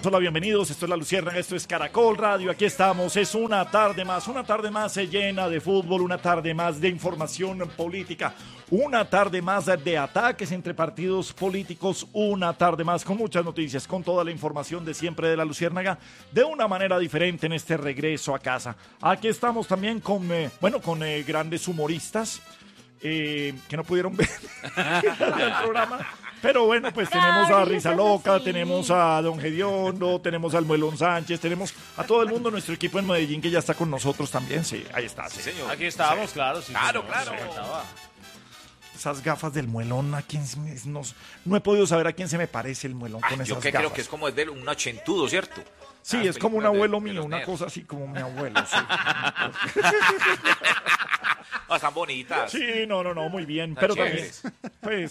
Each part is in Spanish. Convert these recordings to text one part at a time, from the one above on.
hola, bienvenidos. Esto es La Luciérnaga, esto es Caracol Radio. Aquí estamos. Es una tarde más llena de fútbol, una tarde más de información política, una tarde más de ataques entre partidos políticos, una tarde más con muchas noticias, con toda la información de siempre de La Luciérnaga, de una manera diferente en este regreso a casa. Aquí estamos también con grandes humoristas que no pudieron ver el programa. Pero bueno, pues tenemos a Risa Loca, tenemos a Don Gediondo, tenemos al Muelón Sánchez, tenemos a todo el mundo, nuestro equipo en Medellín que ya está con nosotros también. Sí, ahí está. Sí, señor. Aquí estamos, sí. claro. Sí, claro. Esas gafas del Muelón, no he podido saber a quién se me parece el Muelón con esas yo que gafas. creo que es como de un ochentudo, ¿cierto? Sí, es como un abuelo mío, una cosa así como mi abuelo, sí. Están bonitas. Sí, no, muy bien. Están Pero chéveres. también, pues,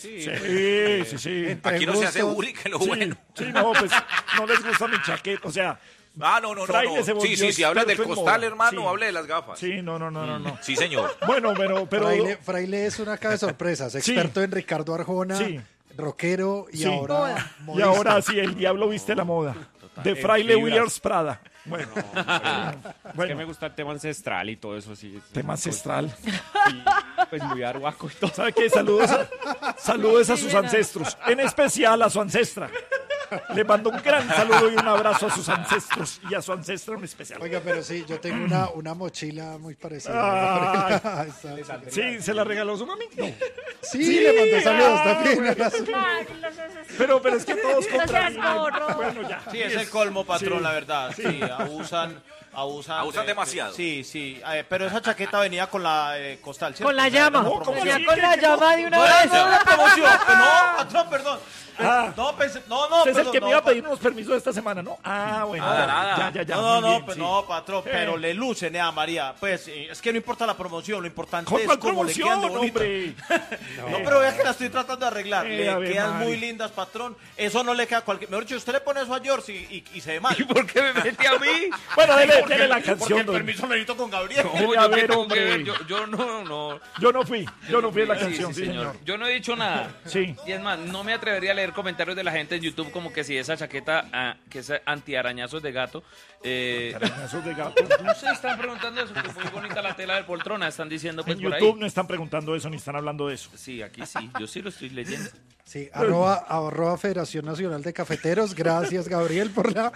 sí. Aquí no se hace bullying, que lo bueno. Sí, no, pues, no les gusta mi chaqueta, o sea... No. Si hablas del costal, moda. hermano, Sí. hable de las gafas. Sí, no. Sí, señor. Bueno, pero... Fraile es una caja de sorpresas, experto en Ricardo Arjona, Sí. rockero y Sí. ahora Y modista. ahora sí, el diablo viste la moda. De Fraile Williams Prada. Bueno, Es que me gusta el tema ancestral y todo eso así. tema ancestral. Pues muy arhuaco y todo. ¿Sabe qué? Saludos a sus ancestros, en especial a su ancestra. Le mando un gran saludo y un abrazo a sus ancestros y a su ancestra en especial. Oiga, pero sí, yo tengo una mochila muy parecida. Ay. Sí, ¿se la regaló su mami? No. Sí, le mandé saludos también. Pero es que todos No seas compran. gorro. Bueno, ya. Sí, es el colmo, patrón, Sí. la verdad. Sí, abusan demasiado. Sí, pero esa chaqueta venía con la costal, ¿cierto? Con la llama. No, ¿cómo Venía así? con la llama de una No, vez. esa es una promoción. No, patrón, perdón. No, pensé, no, Usted es el perdón, que me no, iba a pedir unos permisos esta semana, ¿no? Bueno. Nada. Ya. No, muy bien, pues sí. no, patrón, pero le luce, Nea María. Pues es que no importa la promoción, lo importante ¿Con es cuál cómo le quedan de promoción, bonita. hombre? No, pero vea que la estoy tratando de arreglar. A ver, Le quedan Mari. muy lindas, patrón. Eso no le queda a cualquier... Mejor dicho, usted le pone eso a George y se ve mal. ¿Y por qué me mete a mí? Bueno, dele la Porque canción. el permiso lo necesito con Gabriel. Oye, a Yo ver, qué tengo hombre. que ver, yo no. Yo no fui en la canción, Sí, sí, señor. Yo no he dicho nada. Sí. Y es más, no me atrevería a leer comentarios de la gente en YouTube como que si esa chaqueta que es antiarañazos de gato. Arañazos de gato. No se están preguntando eso, que muy bonita la tela de poltrona, están diciendo pues En por YouTube ahí. no están preguntando eso ni están hablando de eso. Sí, aquí sí, yo sí lo estoy leyendo. Sí, arroba Federación Nacional de Cafeteros. Gracias, Gabriel, por la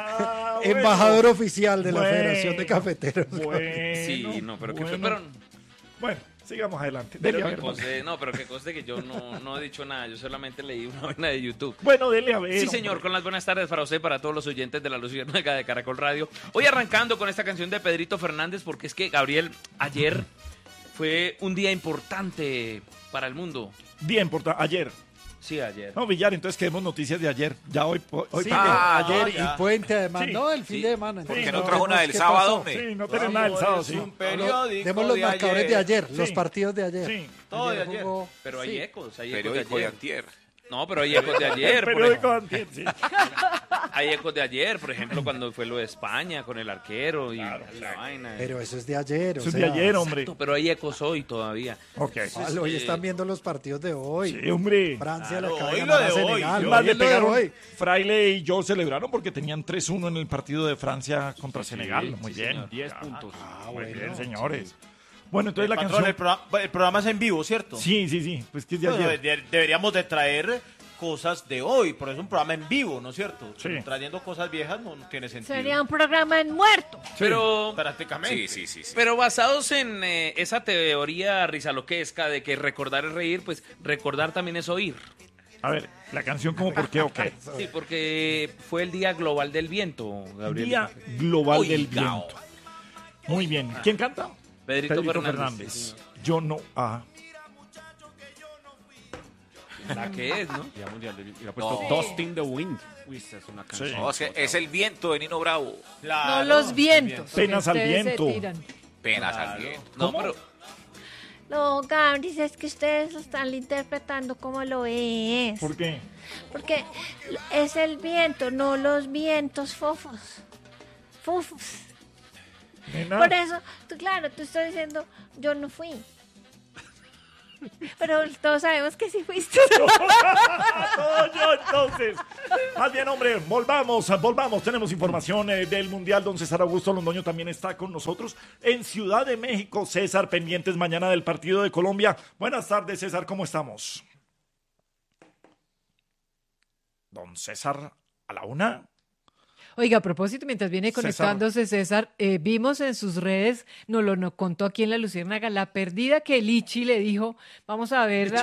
embajador oficial de la Federación de Cafeteros. Bueno, Sí, no, pero que bueno. pero sigamos adelante. Pero Dele a que ver. conste, no, pero que conste que yo no he dicho nada, yo solamente leí una vaina de YouTube. Bueno, dele a ver. Sí, señor, con las buenas tardes para usted y para todos los oyentes de La Luciérnaga de Caracol Radio. Hoy arrancando con esta canción de Pedrito Fernández, porque es que, Gabriel, ayer fue un día importante para el mundo. Día importante. Ayer. Sí, ayer. No, Villar, entonces queremos noticias de ayer. Ya hoy. Sí, ayer. y puente además, Sí. no, el fin Sí. de semana. ¿Por qué entonces no trajo una del ¿qué sábado, pasó? hombre? Sí, no tenemos nada el sábado, sí. Es un periódico Demos los de marcadores de ayer, Sí. los partidos de ayer. Sí. Todo de ayer. jugó- Pero hay sí. ecos, hay ecos de Periódico de ayer. antier. No, pero hay ecos de ayer. por Periódico ejemplo. antier, sí. Hay ecos de ayer, por ejemplo, cuando fue lo de España con el arquero y la vaina. Pero eso es de ayer, Eso es de ayer, hombre. Exacto, pero hay ecos hoy todavía. Ok. Hoy están viendo los partidos de hoy. Sí, hombre. Francia Claro, le acaba hoy de lo ganar a de hoy. Senegal. Es más, Hoy le es lo de pegaron. hoy. Fraile y yo celebraron porque tenían 3-1 en el partido de Francia contra Senegal. Muy sí, bien. señor. 10 puntos. Muy bien, señores. Bueno, entonces la Patrón, canción. el programa es en vivo, ¿cierto? Sí. Pues que es de Bueno, ayer. deberíamos de traer cosas de hoy, por eso es un programa en vivo, ¿no es cierto? Sí. Trayendo cosas viejas no tiene sentido. Sería un programa en muerto. Pero, Prácticamente. Sí. pero basados en esa teoría rizaloquesca de que recordar es reír, pues recordar también es oír. A ver, la canción como por qué o qué. Sí, porque fue el Día Global del Viento, Gabriel. Día Global del Oigao. Viento. Muy bien. ¿Quién canta? Pedrito Fernández. Yo no. La que es, ¿no? Día Mundial del Viento. Y ha puesto No. Dust in the Wind. Uy, esa es una canción. Sí. No, es el viento de Nino Bravo. Claro, No los vientos. Penas que al ustedes se viento. tiran. Penas Claro. al viento. No, ¿Cómo? pero No, Gabriel, es que ustedes lo están interpretando como lo es. ¿Por qué? Porque es el viento, no los vientos fofos. Fofos. Nena. Por eso, claro, tú estás diciendo, yo no fui. Pero todos sabemos que sí fuiste. Todo yo, entonces. Más bien, hombre, volvamos. Tenemos información del Mundial. Don César Augusto Londoño también está con nosotros en Ciudad de México. César, pendientes mañana del partido de Colombia. Buenas tardes, César, ¿cómo estamos? Don César, a la una. Oiga, a propósito, mientras viene conectándose César, vimos en sus redes, nos contó aquí en La Luciérnaga, la perdida que Lichi le dijo, vamos a ver,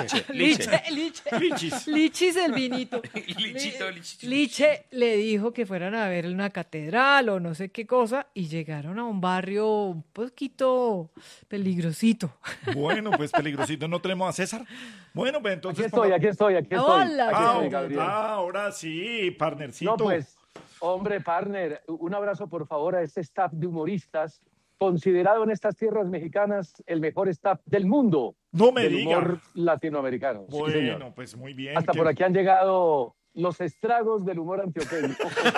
Lichis el vinito. Liche le dijo que fueran a ver una catedral o no sé qué cosa y llegaron a un barrio un poquito peligrosito. Bueno, pues peligrosito, ¿no tenemos a César? Bueno, pues entonces... Aquí estoy. Hola. Ahora sí, partnercito. No, pues... Hombre, partner, un abrazo por favor a este staff de humoristas, considerado en estas tierras mexicanas el mejor staff del mundo. No me del diga. Humor latinoamericano. Bueno, sí, señor. pues muy bien. Hasta por aquí han llegado los estragos del humor antioqueño.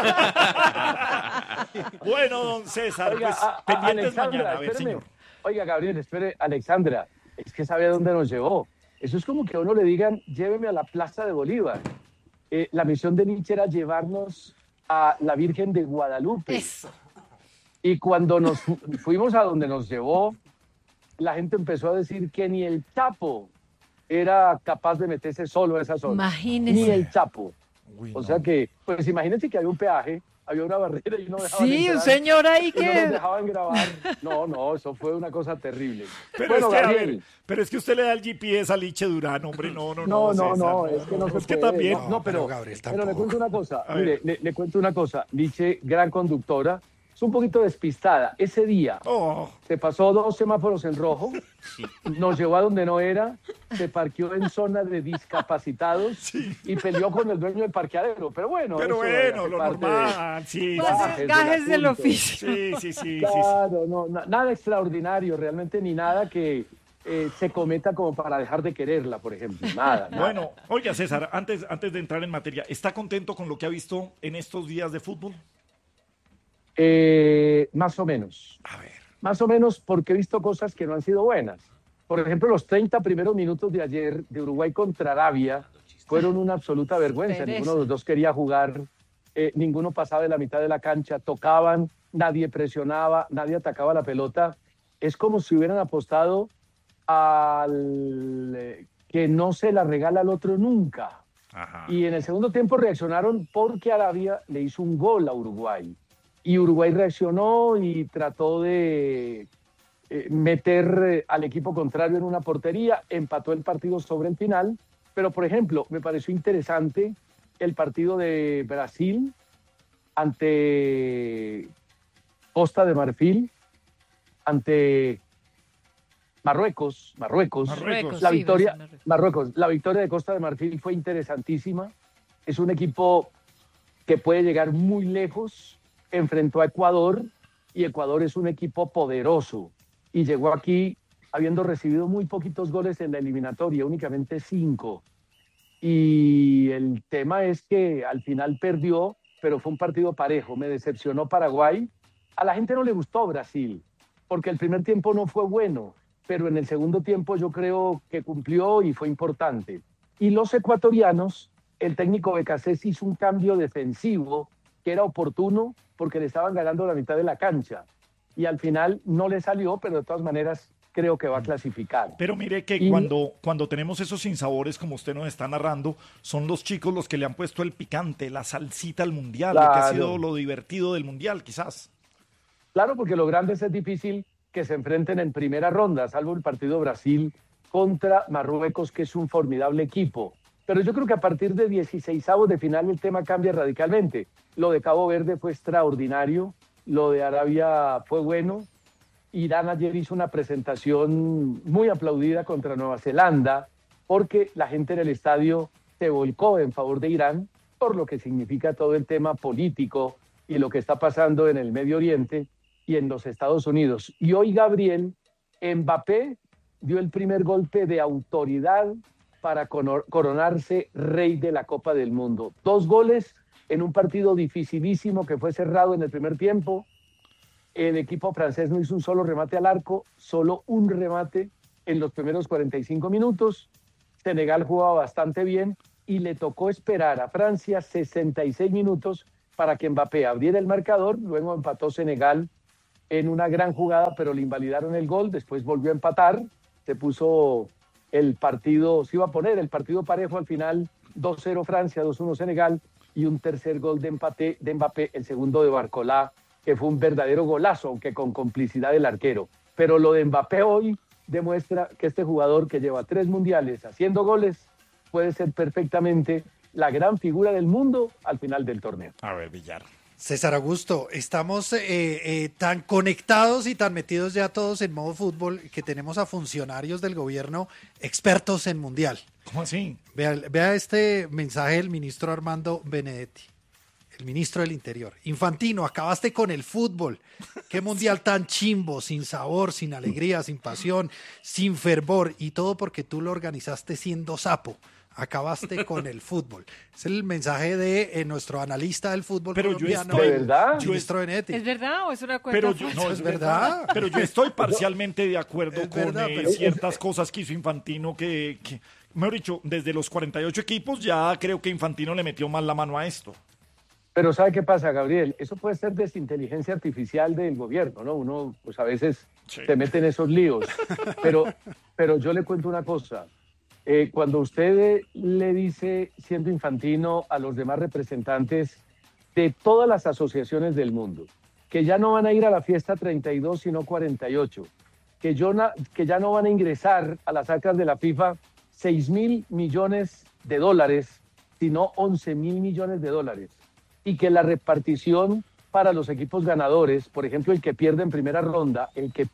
Bueno, don César, Oiga, pues pendientes Alexandra, mañana, a ver, espéreme. señor. Oiga, Gabriel, espere, Alexandra, es que sabe a dónde nos llevó. Eso es como que a uno le digan, lléveme a la Plaza de Bolívar. La misión de Nietzsche era llevarnos a la Virgen de Guadalupe. Eso. Y cuando nos fuimos a donde nos llevó, la gente empezó a decir que ni el Chapo era capaz de meterse solo a esa zona. Imagínese. Ni el Chapo. Uy, O no. sea que, pues imagínense que había un peaje, había una barrera y no dejaban Sí, entrar, un señor ahí y no nos que... dejaban grabar. No, eso fue una cosa terrible. Pero, Bueno, es que, a Gabriel, ver, pero es que usted le da el GPS a Liche Durán, hombre, no, No, César, es que no se es que puede. también. No, pero pero, Gabriel pero le tampoco. cuento una cosa. A Mire, ver. le cuento una cosa. Nietzsche, gran conductora, es un poquito despistada. Ese día Oh, se pasó 2 semáforos en rojo, nos llevó a donde no era, se parqueó en zona de discapacitados y peleó con el dueño del parqueadero. Pero bueno, pero eso bueno, hace lo parte normal, sí. Pues, Gajes gajes del asunto. oficio. Sí. Claro, no, nada extraordinario, realmente ni nada que se cometa como para dejar de quererla, por ejemplo. Nada. Bueno, oiga, César, antes de entrar en materia, ¿está contento con lo que ha visto en estos días de fútbol? Más o menos. A ver. Más o menos porque he visto cosas que no han sido buenas. Por ejemplo, los 30 primeros minutos de ayer de Uruguay contra Arabia fueron una absoluta vergüenza. Pereza. Ninguno de los dos quería jugar, ninguno pasaba de la mitad de la cancha, tocaban, nadie presionaba, nadie atacaba la pelota. Es como si hubieran apostado al que no se la regala al otro nunca. Ajá. Y en el segundo tiempo reaccionaron porque Arabia le hizo un gol a Uruguay. Y Uruguay reaccionó y trató de meter al equipo contrario en una portería, empató el partido sobre el final. Pero, por ejemplo, me pareció interesante el partido de Brasil ante Costa de Marfil, ante Marruecos. La sí, victoria, Marruecos. La victoria de Costa de Marfil fue interesantísima. Es un equipo que puede llegar muy lejos. Enfrentó a Ecuador y Ecuador es un equipo poderoso. Y llegó aquí habiendo recibido muy poquitos goles en la eliminatoria, únicamente 5. Y el tema es que al final perdió, pero fue un partido parejo. Me decepcionó Paraguay. A la gente no le gustó Brasil, porque el primer tiempo no fue bueno, pero en el segundo tiempo yo creo que cumplió y fue importante. Y los ecuatorianos, el técnico Becasés hizo un cambio defensivo que era oportuno porque le estaban ganando la mitad de la cancha. Y al final no le salió, pero de todas maneras creo que va a clasificar. Pero mire que cuando tenemos esos sinsabores, como usted nos está narrando, son los chicos los que le han puesto el picante, la salsita al Mundial, Claro. lo que ha sido lo divertido del Mundial, quizás. Claro, porque lo grande es difícil que se enfrenten en primera ronda, salvo el partido Brasil contra Marruecos, que es un formidable equipo. Pero yo creo que a partir de 16avos de final el tema cambia radicalmente. Lo de Cabo Verde fue extraordinario, lo de Arabia fue bueno. Irán ayer hizo una presentación muy aplaudida contra Nueva Zelanda, porque la gente en el estadio se volcó en favor de Irán, por lo que significa todo el tema político y lo que está pasando en el Medio Oriente y en los Estados Unidos. Y hoy, Gabriel, Mbappé dio el primer golpe de autoridad para coronarse rey de la Copa del Mundo. 2 goles en un partido dificilísimo que fue cerrado en el primer tiempo. El equipo francés no hizo un solo remate al arco, solo un remate en los primeros 45 minutos. Senegal jugaba bastante bien y le tocó esperar a Francia 66 minutos para que Mbappé abriera el marcador. Luego empató Senegal en una gran jugada, pero le invalidaron el gol. Después volvió a empatar. Se puso el partido, se iba a poner el partido parejo al final, 2-0 Francia, 2-1 Senegal, y un tercer gol de empate de Mbappé, el segundo de Barcola, que fue un verdadero golazo, aunque con complicidad del arquero. Pero lo de Mbappé hoy demuestra que este jugador que lleva 3 mundiales haciendo goles puede ser perfectamente la gran figura del mundo al final del torneo. A ver, Villar. César Augusto, estamos tan conectados y tan metidos ya todos en modo fútbol que tenemos a funcionarios del gobierno expertos en mundial. ¿Cómo así? Vea este mensaje del ministro Armando Benedetti, el ministro del Interior. Infantino, acabaste con el fútbol. Qué mundial tan chimbo, sin sabor, sin alegría, sin pasión, sin fervor, y todo porque tú lo organizaste siendo sapo. Acabaste con el fútbol. Es el mensaje de nuestro analista del fútbol colombiano. ¿De verdad? Ministro Benedetti. ¿Es verdad o es una cuenta falsa? No, es verdad. Pero yo estoy parcialmente de acuerdo con verdad, ciertas cosas que hizo Infantino que, mejor dicho, desde los 48 equipos ya creo que Infantino le metió más la mano a esto. Pero ¿sabe qué pasa, Gabriel? Eso puede ser desinteligencia artificial del gobierno, ¿no? Uno, pues a veces se mete en esos líos. Pero yo le cuento una cosa. Cuando usted le dice, siendo Infantino, a los demás representantes de todas las asociaciones del mundo, que ya no van a ir a la fiesta 32, sino 48, que ya no van a ingresar a las arcas de la FIFA 6.000 millones de dólares, sino 11.000 millones de dólares, y que la repartición para los equipos ganadores, por ejemplo, el que pierde en primera ronda,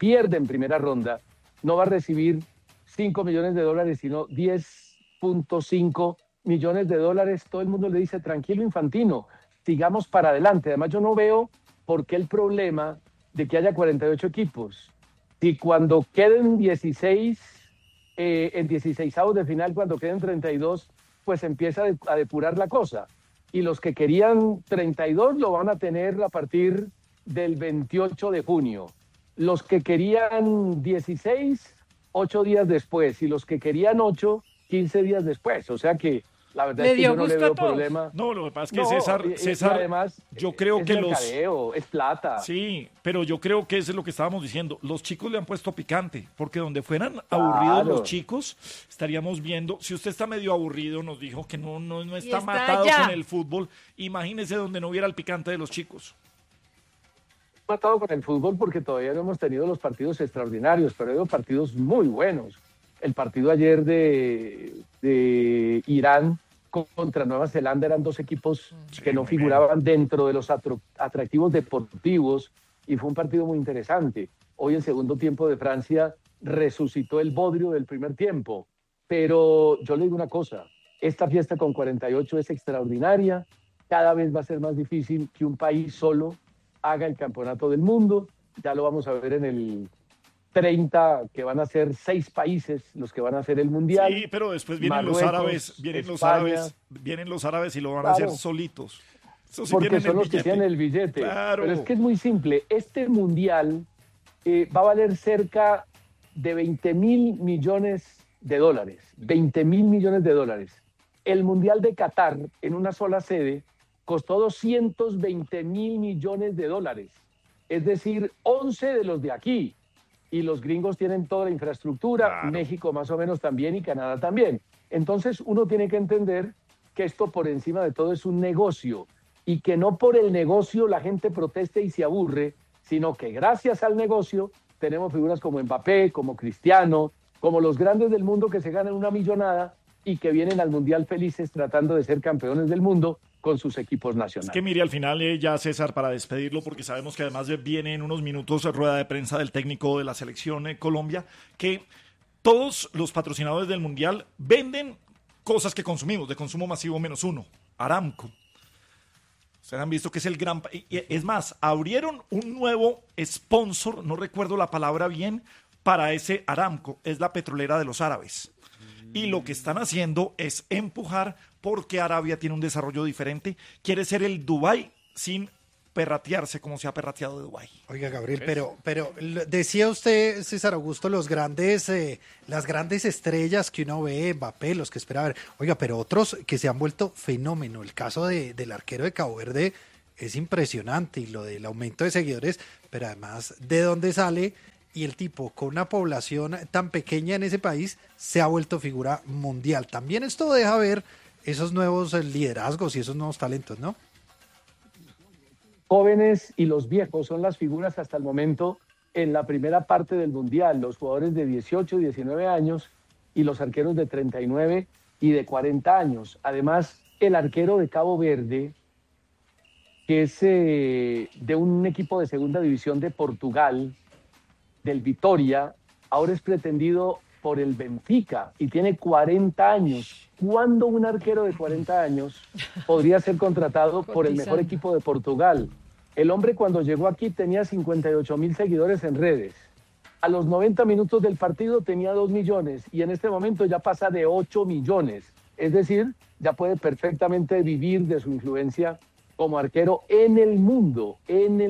no va a recibir 5 millones de dólares, sino 10.5 millones de dólares. Todo el mundo le dice, tranquilo, Infantino, sigamos para adelante. Además, yo no veo por qué el problema de que haya 48 equipos. Si cuando queden 16, en 16avos de final, cuando queden 32, pues empieza a depurar la cosa. Y los que querían 32 lo van a tener a partir del 28 de junio. Los que querían 16... 8 días después, y los que querían 8, 15 días después. O sea que la verdad es que yo no le veo problema. No, lo que pasa es que César, además, yo creo que mercadeo, es plata. Sí, pero yo creo que eso es lo que estábamos diciendo. Los chicos le han puesto picante, porque donde fueran aburridos los chicos, estaríamos viendo, si usted está medio aburrido, nos dijo que no está matado con el fútbol, imagínese donde no hubiera el picante de los chicos. Matado con el fútbol porque todavía no hemos tenido los partidos extraordinarios, pero ha habido partidos muy buenos. El partido ayer de Irán contra Nueva Zelanda eran 2 equipos que no figuraban dentro de los atractivos deportivos, y fue un partido muy interesante. Hoy el segundo tiempo de Francia resucitó el bodrio del primer tiempo, pero yo le digo una cosa, esta fiesta con 48 es extraordinaria, cada vez va a ser más difícil que un país solo haga el campeonato del mundo. Ya lo vamos a ver en el 30, que van a ser 6 países los que van a hacer el mundial. Sí, pero después vienen Marruecos, los árabes, vienen los árabes y lo van a hacer solitos. Sí, porque son los que tienen el billete. Claro. Pero es que es muy simple. Este mundial va a valer cerca de 20.000 millones de dólares. 20.000 millones de dólares. El mundial de Qatar, en una sola sede, costó 220.000 millones de dólares. Es decir, 11 de los de aquí. Y los gringos tienen toda la infraestructura, claro. México más o menos también y Canadá también. Entonces uno tiene que entender que esto por encima de todo es un negocio, y que no por el negocio la gente proteste y se aburre, sino que gracias al negocio tenemos figuras como Mbappé, como Cristiano, como los grandes del mundo que se ganan una millonada y que vienen al Mundial felices tratando de ser campeones del mundo con sus equipos nacionales. Es que mire, al final ya César, para despedirlo, porque sabemos que además viene en unos minutos rueda de prensa del técnico de la selección Colombia, que todos los patrocinadores del Mundial venden cosas que consumimos, de consumo masivo -1, Aramco. Ustedes han visto que es el gran... Es más, abrieron un nuevo sponsor, no recuerdo la palabra bien, para ese Aramco, es la petrolera de los árabes. Y lo que están haciendo es empujar, porque Arabia tiene un desarrollo diferente, quiere ser el Dubái sin perratearse como se ha perrateado Dubái. Oiga, Gabriel, pero decía usted, César Augusto, las grandes estrellas que uno ve, Mbappé, los que espera ver. Oiga, pero otros que se han vuelto fenómeno. El caso del arquero de Cabo Verde es impresionante, y lo del aumento de seguidores, pero además de dónde sale, y el tipo con una población tan pequeña en ese país se ha vuelto figura mundial. También esto deja ver esos nuevos liderazgos y esos nuevos talentos, ¿no? Jóvenes y los viejos son las figuras hasta el momento en la primera parte del Mundial, los jugadores de 18, 19 años y los arqueros de 39 y de 40 años. Además, el arquero de Cabo Verde, que es de un equipo de segunda división de Portugal, del Vitória, ahora es pretendido por el Benfica y tiene 40 años. ¿Cuándo un arquero de 40 años podría ser contratado por el mejor equipo de Portugal? El hombre cuando llegó aquí tenía 58.000 seguidores en redes. A los 90 minutos del partido tenía 2 millones y en este momento ya pasa de 8 millones. Es decir, ya puede perfectamente vivir de su influencia como arquero en el mundo,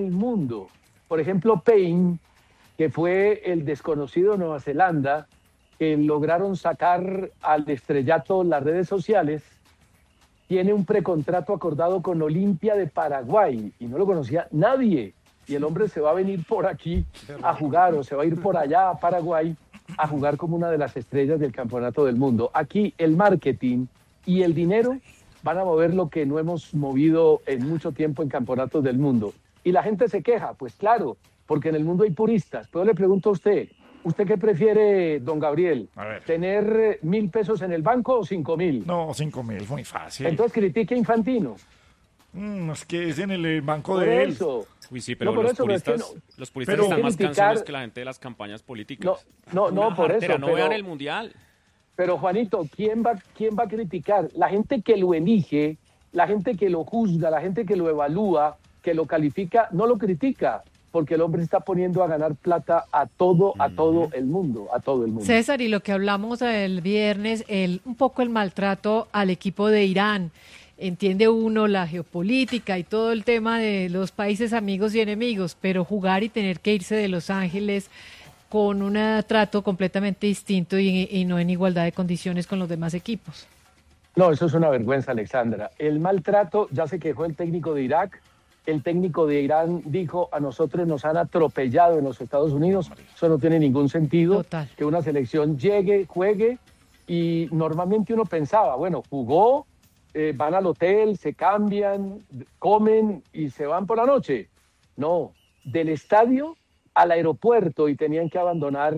Por ejemplo, Payne, que fue el desconocido de Nueva Zelanda, que lograron sacar al estrellato las redes sociales, tiene un precontrato acordado con Olimpia de Paraguay y no lo conocía nadie. Y el hombre se va a venir por aquí a jugar o se va a ir por allá a Paraguay a jugar como una de las estrellas del campeonato del mundo. Aquí el marketing y el dinero van a mover lo que no hemos movido en mucho tiempo en campeonatos del mundo. Y la gente se queja, pues claro, porque en el mundo hay puristas. Pero le pregunto a usted, ¿usted qué prefiere, don Gabriel? ¿Tener 1.000 pesos en el banco o 5.000? No, 5.000, muy fácil. Entonces critique a Infantino. Es que es en el banco por de eso. él. Uy, sí, pero los puristas están más cansados que la gente de las campañas políticas. No, por eso. No vean el Mundial. Pero, Juanito, ¿quién va a criticar? La gente que lo elige, la gente que lo juzga, la gente que lo evalúa, que lo califica, no lo critica, porque el hombre está poniendo a ganar plata a todo el mundo, César, y lo que hablamos el viernes, un poco el maltrato al equipo de Irán. Entiende uno la geopolítica y todo el tema de los países amigos y enemigos, pero jugar y tener que irse de Los Ángeles con un trato completamente distinto y no en igualdad de condiciones con los demás equipos. No, eso es una vergüenza, Alexandra. El maltrato, ya se quejó el técnico de Irak, el técnico de Irán dijo, a nosotros nos han atropellado en los Estados Unidos, eso no tiene ningún sentido. Total. Que una selección llegue, juegue, y normalmente uno pensaba, bueno, jugó, van al hotel, se cambian, comen y se van por la noche. No, del estadio al aeropuerto y tenían que abandonar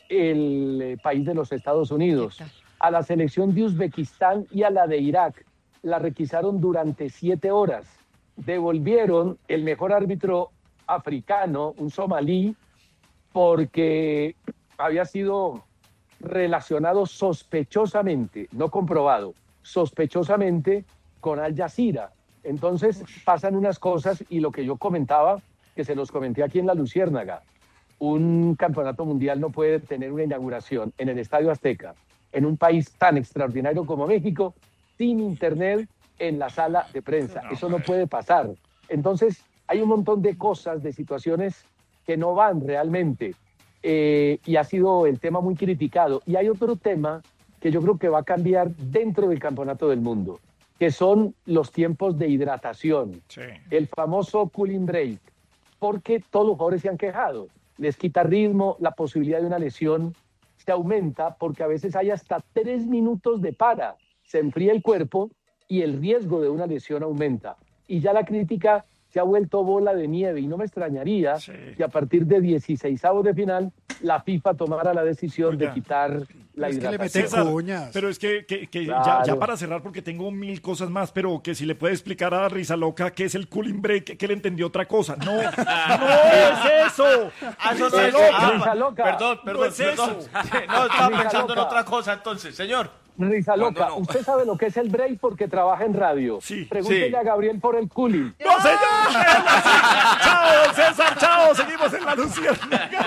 el país de los Estados Unidos. A la selección de Uzbekistán y a la de Irak la requisaron durante 7 horas. Devolvieron el mejor árbitro africano, un somalí, porque había sido relacionado sospechosamente, no comprobado, sospechosamente con Al Jazeera. Entonces pasan unas cosas y lo que yo comentaba, que se los comenté aquí en La Luciérnaga, un campeonato mundial no puede tener una inauguración en el Estadio Azteca, en un país tan extraordinario como México, sin internet en la sala de prensa. Eso no puede pasar. Entonces hay un montón de cosas, de situaciones que no van realmente, y ha sido el tema muy criticado. Y hay otro tema que yo creo que va a cambiar dentro del campeonato del mundo, que son los tiempos de hidratación, el famoso cooling break, porque todos los jugadores se han quejado, les quita ritmo, la posibilidad de una lesión se aumenta porque a veces hay hasta 3 minutos de para, se enfría el cuerpo y el riesgo de una lesión aumenta. Y ya la crítica se ha vuelto bola de nieve y no me extrañaría que a partir de 16avos de final la FIFA tomara la decisión de quitar la hidratación. Pero es que Claro. ya para cerrar, porque tengo 1000 cosas más, pero que si le puede explicar a Risa Loca qué es el cooling break, que le entendió otra cosa. No, no es eso. Eso no es Risa Loca. Perdón. No es eso. No, estaba pensando en otra cosa entonces, señor. Risa Loca, no. usted sabe lo que es el break porque trabaja en radio. Sí. Pregúntele a Gabriel por el cooling. ¡No, señor! ¡Chao, don César! ¡Chao! Seguimos en La Luciérnaga.